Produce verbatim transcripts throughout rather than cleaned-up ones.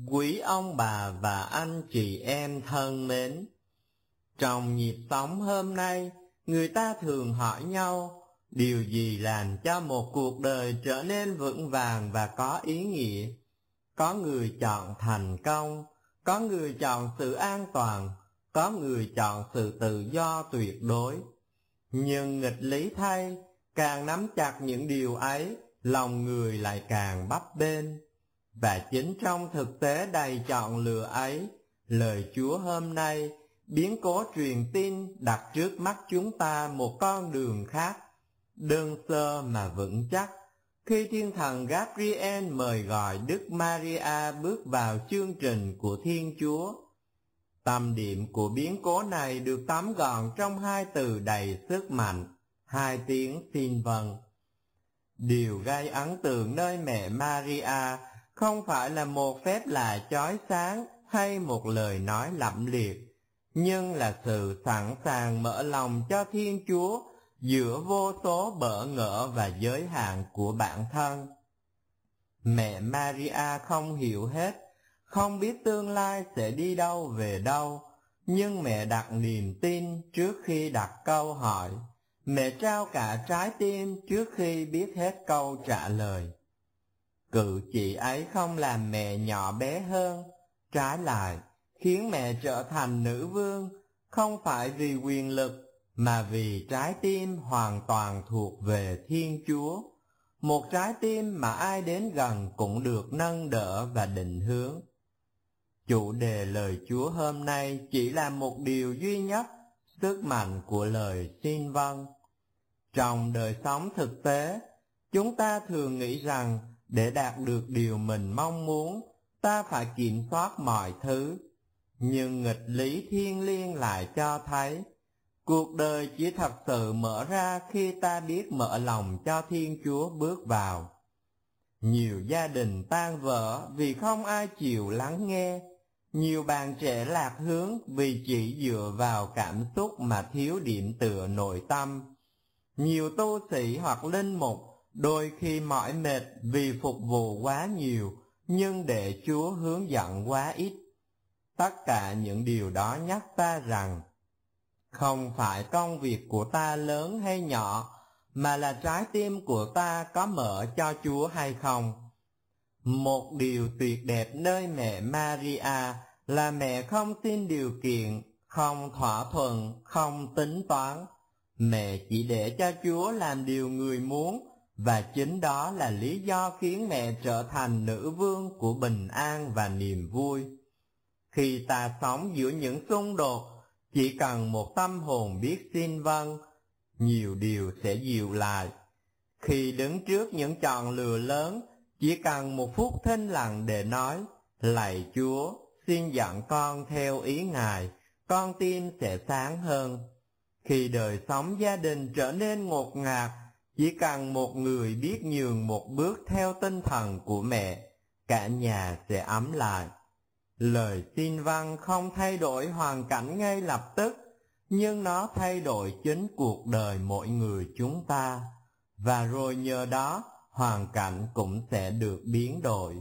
Quý ông bà và anh chị em thân mến, trong nhịp sống hôm nay, người ta thường hỏi nhau, điều gì làm cho một cuộc đời trở nên vững vàng và có ý nghĩa? Có người chọn thành công, có người chọn sự an toàn, có người chọn sự tự do tuyệt đối. Nhưng nghịch lý thay, càng nắm chặt những điều ấy, lòng người lại càng bấp bênh. Và chính trong thực tế đầy chọn lựa ấy, lời Chúa hôm nay biến cố truyền tin đặt trước mắt chúng ta một con đường khác, đơn sơ mà vững chắc. Khi thiên thần Gabriel mời gọi Đức Maria bước vào chương trình của Thiên Chúa, tâm điểm của biến cố này được tóm gọn trong hai từ đầy sức mạnh, hai tiếng xin vâng. Điều gây ấn tượng nơi mẹ Maria không phải là một phép lạ chói sáng hay một lời nói lẫm liệt, nhưng là sự sẵn sàng mở lòng cho Thiên Chúa giữa vô số bỡ ngỡ và giới hạn của bản thân. Mẹ Maria không hiểu hết, không biết tương lai sẽ đi đâu về đâu, nhưng mẹ đặt niềm tin trước khi đặt câu hỏi. Mẹ trao cả trái tim trước khi biết hết câu trả lời. Cử chỉ ấy không làm mẹ nhỏ bé hơn, trái lại khiến mẹ trở thành nữ vương, không phải vì quyền lực mà vì trái tim hoàn toàn thuộc về Thiên Chúa, một trái tim mà ai đến gần cũng được nâng đỡ và định hướng. Chủ đề lời Chúa hôm nay chỉ là một điều duy nhất, sức mạnh của lời xin vâng. Trong đời sống thực tế, chúng ta thường nghĩ rằng để đạt được điều mình mong muốn, ta phải kiểm soát mọi thứ. Nhưng nghịch lý thiêng liêng lại cho thấy, cuộc đời chỉ thật sự mở ra khi ta biết mở lòng cho Thiên Chúa bước vào. Nhiều gia đình tan vỡ vì không ai chịu lắng nghe. Nhiều bạn trẻ lạc hướng vì chỉ dựa vào cảm xúc mà thiếu điểm tựa nội tâm. Nhiều tu sĩ hoặc linh mục đôi khi mỏi mệt vì phục vụ quá nhiều, nhưng để Chúa hướng dẫn quá ít. Tất cả những điều đó nhắc ta rằng, không phải công việc của ta lớn hay nhỏ, mà là trái tim của ta có mở cho Chúa hay không. Một điều tuyệt đẹp nơi mẹ Maria là mẹ không xin điều kiện, không thỏa thuận, không tính toán. Mẹ chỉ để cho Chúa làm điều người muốn, và chính đó là lý do khiến mẹ trở thành nữ vương của bình an và niềm vui. Khi ta sống giữa những xung đột, chỉ cần một tâm hồn biết xin vâng, nhiều điều sẽ dịu lại. Khi đứng trước những chọn lựa lớn, chỉ cần một phút thinh lặng để nói, lạy Chúa, xin dẫn con theo ý Ngài, con tim sẽ sáng hơn. Khi đời sống gia đình trở nên ngột ngạt, chỉ cần một người biết nhường một bước theo tinh thần của mẹ, cả nhà sẽ ấm lại. Lời xin vâng không thay đổi hoàn cảnh ngay lập tức, nhưng nó thay đổi chính cuộc đời mỗi người chúng ta, và rồi nhờ đó hoàn cảnh cũng sẽ được biến đổi.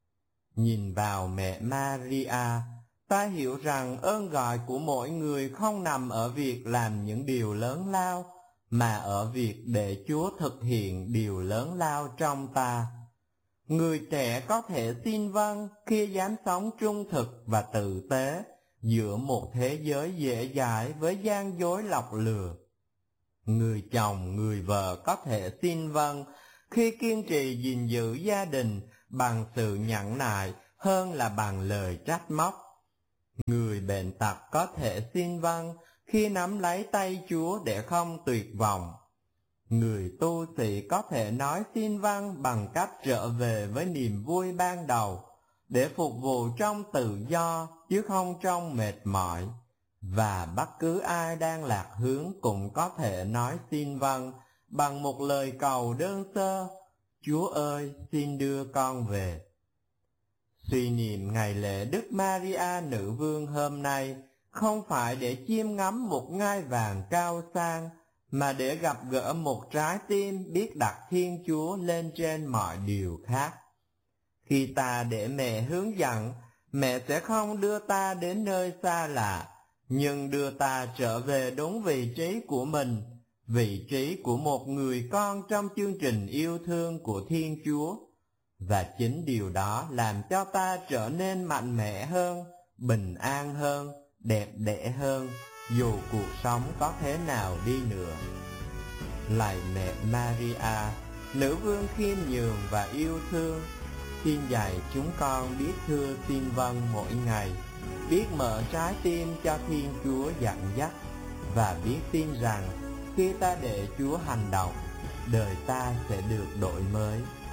Nhìn vào mẹ Maria, ta hiểu rằng ơn gọi của mỗi người không nằm ở việc làm những điều lớn lao, mà ở việc để Chúa thực hiện điều lớn lao trong ta. Người trẻ có thể xin vâng khi dám sống trung thực và tử tế giữa một thế giới dễ dãi với gian dối lọc lừa. Người chồng, người vợ có thể xin vâng khi kiên trì gìn giữ gia đình bằng sự nhẫn nại hơn là bằng lời trách móc. Người bệnh tật có thể xin vâng khi nắm lấy tay Chúa để không tuyệt vọng. Người tu sĩ có thể nói xin vâng bằng cách trở về với niềm vui ban đầu, để phục vụ trong tự do chứ không trong mệt mỏi. Và bất cứ ai đang lạc hướng cũng có thể nói xin vâng bằng một lời cầu đơn sơ, Chúa ơi, xin đưa con về. Suy niệm ngày lễ Đức Maria Nữ Vương hôm nay không phải để chiêm ngắm một ngai vàng cao sang, mà để gặp gỡ một trái tim biết đặt Thiên Chúa lên trên mọi điều khác. Khi ta để mẹ hướng dẫn, Mẹ sẽ không đưa ta đến nơi xa lạ, nhưng đưa ta trở về đúng vị trí của mình, vị trí của một người con trong chương trình yêu thương của Thiên Chúa. Và chính điều đó làm cho ta trở nên mạnh mẽ hơn, bình an hơn, đẹp đẽ hơn, dù cuộc sống có thế nào đi nữa. Lạy mẹ Maria, nữ vương khiêm nhường và yêu thương, xin dạy chúng con biết thưa xin vâng mỗi ngày, biết mở trái tim cho Thiên Chúa dẫn dắt, và biết tin rằng khi ta để Chúa hành động, đời ta sẽ được đổi mới.